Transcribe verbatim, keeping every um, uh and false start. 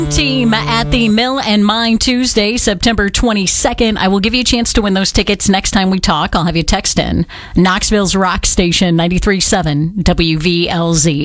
Team at the Mill and Mine Tuesday, September twenty-second. I will give you a chance to win those tickets next time we talk. I'll have you text in Knoxville's Rock Station ninety-three point seven W V L Z.